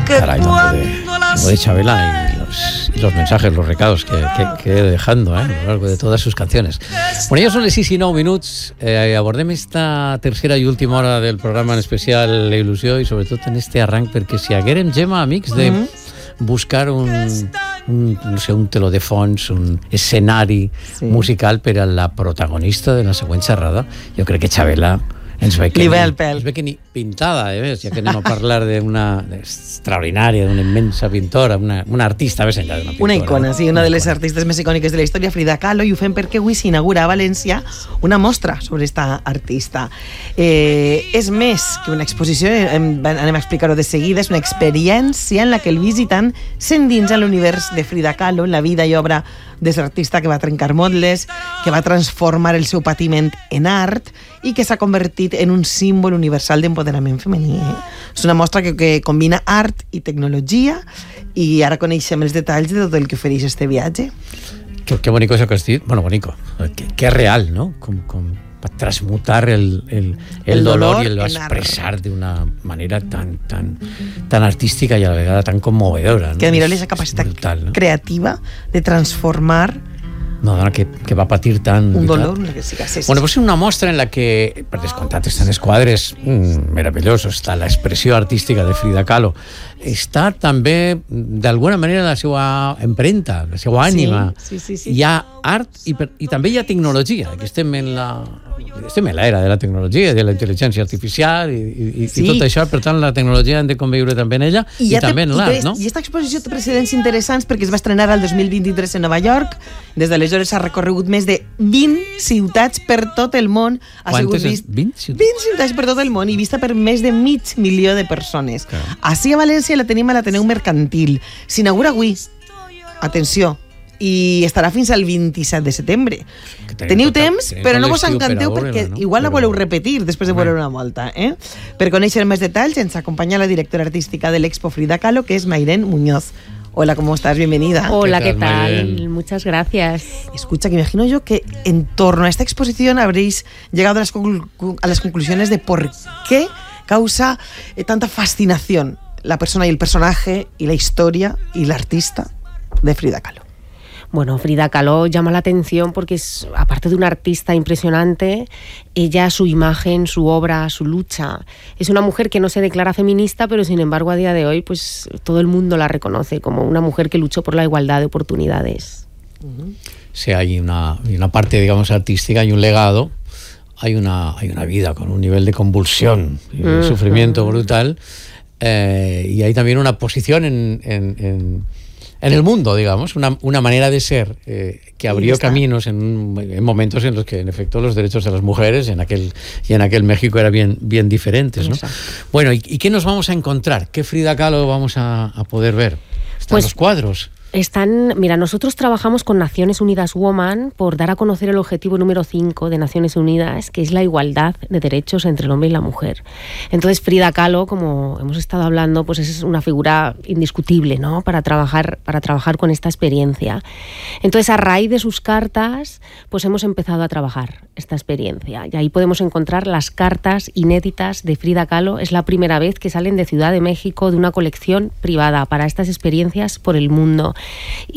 Caray, lo de Chabela y los mensajes, los recados que he dejando a lo largo de todas sus canciones. Bueno, ja són les 6 i 9 minuts. Abordem esta tercera i última hora del programa, en especial la il·lusió, i sobretot en este arranc, perquè si haguérem, Gemma, amics, de buscar un teló de fons, un escenari musical per a la protagonista de la següent xerrada, jo crec que Chabela ens ve que ni pintada, ja que anem a parlar d'una extraordinària, d'una immensa pintora, una artista, més enllà d'una pintora. Una icona, sí, una de les artistes més icòniques de la història, Frida Kahlo, i ho fem perquè avui s'inaugura a València una mostra sobre esta artista. És més que una exposició, anem a explicar-ho de seguida, és una experiència en la que el visitant s'endinsa en l'univers de Frida Kahlo, en la vida i obra de l'artista que va trencar motlles, que va transformar el seu patiment en art i que s'ha convertit en un símbol universal d'empoderament femení. És una mostra que combina art i tecnologia, i ara coneixem els detalls de tot el que ofereix este viatge. Qué bonito eso que has dit. Bueno, bonito. Qué real, ¿no? Com transmutar el dolor y el expresar de una manera tan artística y a la vegada tan conmovedora, ¿no? Que admirable esa capacitat brutal, ¿no? Creativa de transformar una dona que va patir tant un dolor. Bueno, pues una mostra en la que, per descomptat, estan els quadres meravellosos, està l'expressió artística de Frida Kahlo, està també d'alguna manera la seva empremta, la seva ànima. Sí. Hi ha art i també hi ha tecnologia, que estem en l'era de la tecnologia, de la intel·ligència artificial i tot això. Per tant, la tecnologia hem de conviure també en ella i també en l'art, no? I aquesta exposició té precedents interessants perquè es va estrenar el 2023 en Nova York. Des d'aleshores s'ha recorregut més de 20 ciutats per tot el món. Quantes? 20 ciutats per tot el món i vista per més de 500.000 de persones. Així a València la tenim a l'Ateneu Mercantil. S'inaugura avui. Atenció. I estarà fins al 27 de setembre. Teniu temps, però no vos encanteu perquè igual la voleu repetir després de veure una volta. Per conèixer més detalls ens acompanya la directora artística de l'Expo Frida Kahlo, que es Mairén Muñoz. Hola, ¿cómo estás? Bienvenida. Hola, ¿qué tal? Muchas gracias. Escucha, que imagino yo que en torno a esta exposición habréis llegado a las conclusiones de por qué causa tanta fascinación la persona y el personaje y la historia y la artista de Frida Kahlo. Bueno, Frida Kahlo llama la atención porque es, aparte de una artista impresionante, ella, su imagen, su obra, su lucha. Es una mujer que no se declara feminista, pero sin embargo a día de hoy pues todo el mundo la reconoce como una mujer que luchó por la igualdad de oportunidades. Sí, hay una parte, digamos, artística, hay un legado, hay una vida con un nivel de convulsión y de sufrimiento brutal, y hay también una posición en el mundo, digamos, una manera de ser que abrió caminos en momentos en los que, en efecto, los derechos de las mujeres en aquel México eran bien diferentes, ¿no? Bueno, ¿y qué nos vamos a encontrar? ¿Qué Frida Kahlo vamos a poder ver? Están los cuadros. Mira, nosotros trabajamos con Naciones Unidas Woman por dar a conocer el objetivo número 5 de Naciones Unidas, que es la igualdad de derechos entre el hombre y la mujer. Entonces, Frida Kahlo, como hemos estado hablando, pues es una figura indiscutible, ¿no? Para trabajar con esta experiencia. Entonces, a raíz de sus cartas, pues hemos empezado a trabajar esta experiencia. Y ahí podemos encontrar las cartas inéditas de Frida Kahlo. Es la primera vez que salen de Ciudad de México de una colección privada para estas experiencias por el mundo.